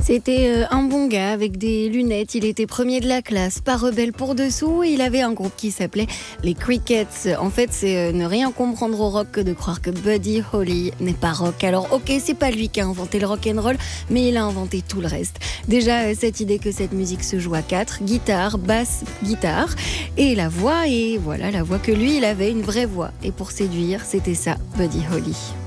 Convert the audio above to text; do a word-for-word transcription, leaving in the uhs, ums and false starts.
C'était euh, un bon gars avec des lunettes, il était premier de la classe, pas rebelle pour dessous, et il avait un groupe qui s'appelait les Crickets. En fait, c'est euh, ne rien comprendre au rock que de croire que Buddy Holly n'est pas rock. Alors ok, c'est pas lui qui a inventé le rock'n'roll, mais il a inventé tout le reste. Déjà, euh, cette idée que cette musique se joue à quatre, guitare, basse, guitare, et la voix, et voilà, la voix que lui, il avait une vraie voix. Et pour séduire, c'était ça, Buddy Holly.